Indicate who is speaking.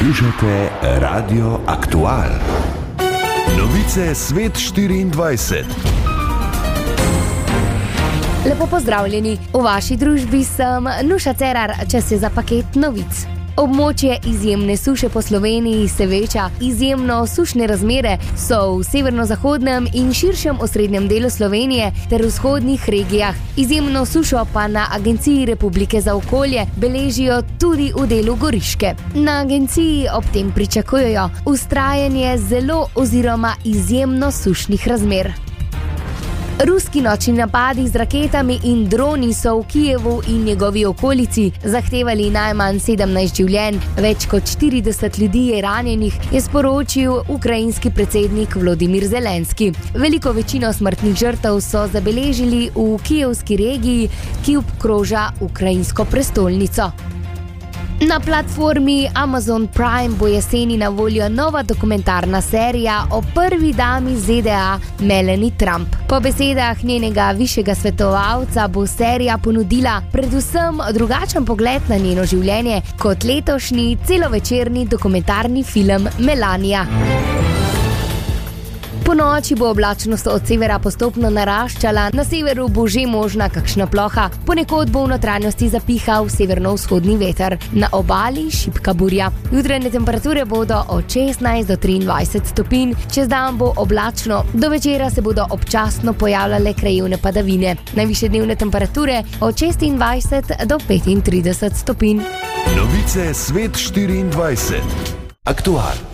Speaker 1: Poslušate Radio Aktual. Novice Svet 24.
Speaker 2: Lepo pozdravljeni. V vaši družbi sem Nuša Cerar, čas je za paket novic. Območje izjemne suše po Sloveniji se veča. Izjemno sušne razmere so v severno-zahodnem in širšem osrednjem delu Slovenije ter vzhodnih regijah. Izjemno sušo pa na Agenciji Republike za okolje beležijo tudi v delu Goriške. Na agenciji ob tem pričakujejo vztrajanje zelo oziroma izjemno sušnih razmer. Ruski nočni napadi z raketami in droni so v Kijevu in njegovi okolici zahtevali najmanj 17 življenj, več kot 40 ljudi je ranjenih, je sporočil ukrajinski predsednik Volodymyr Zelenski. Veliko večino smrtnih žrtev so zabeležili v kijevski regiji, ki obkroža ukrajinsko prestolnico. Na platformi Amazon Prime bo jeseni na voljo nova dokumentarna serija o prvi dami ZDA Melanie Trump. Po besedah njenega višjega svetovalca bo serija ponudila predvsem drugačen pogled na njeno življenje kot letošnji celovečerni dokumentarni film Melania. Po noči bo oblačnost od severa postopno naraščala, na severu bo že možna kakšna ploha, ponekod bo v notranjosti zapihal severno-vzhodni veter, na obali šibka burja. Jutranje temperature bodo od 16 do 23 stopinj, čez dan bo oblačno, do večera se bodo občasno pojavljale krajevne padavine. Najvišje dnevne temperature od 26 do 35 stopinj.
Speaker 1: Novice Svet 24. Aktual.